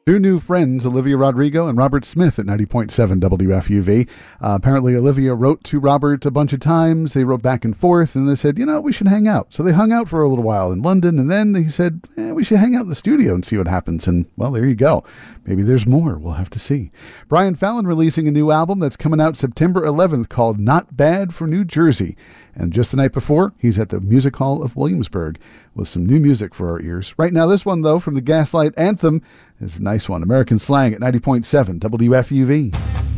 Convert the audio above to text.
Two new friends, Olivia Rodrigo and Robert Smith at 90.7 WFUV. Apparently, Olivia wrote to Robert a bunch of times. They wrote back and forth, and they said, we should hang out. So they hung out for a little while in London, and then he said, we should hang out in the studio and see what happens. And, well, there you go. Maybe there's more. We'll have to see. Brian Fallon releasing a new album that's coming out September 11th called Not Bad for New Jersey. And just the night before, he's at the Music Hall of Williamsburg with some new music for our ears. Right now, this one, though, from the Gaslight Anthem is a nice one. American Slang at 90.7 WFUV.